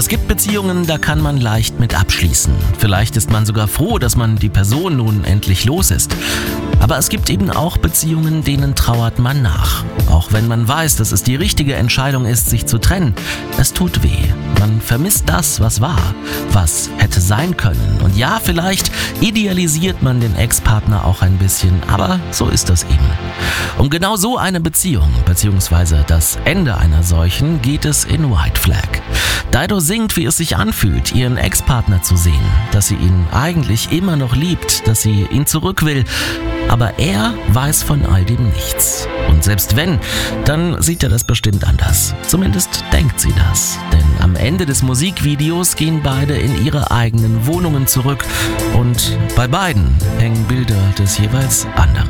Es gibt Beziehungen, da kann man leicht mit abschließen. Vielleicht ist man sogar froh, dass man die Person nun endlich los ist. Aber es gibt eben auch Beziehungen, denen trauert man nach. Auch wenn man weiß, dass es die richtige Entscheidung ist, sich zu trennen. Es tut weh. Man vermisst das, was war, was hätte sein können. Und ja, vielleicht idealisiert man den Ex-Partner auch ein bisschen, aber so ist das eben. Um genau so eine Beziehung, beziehungsweise das Ende einer solchen, geht es in White Flag. Dido singt, wie es sich anfühlt, ihren Ex-Partner zu sehen, dass sie ihn eigentlich immer noch liebt, dass sie ihn zurück will, aber er weiß von all dem nichts. Und selbst wenn, dann sieht er das bestimmt anders. Zumindest denkt sie das. Denn am Ende des Musikvideos gehen beide in ihre eigenen Wohnungen zurück und bei beiden hängen Bilder des jeweils anderen.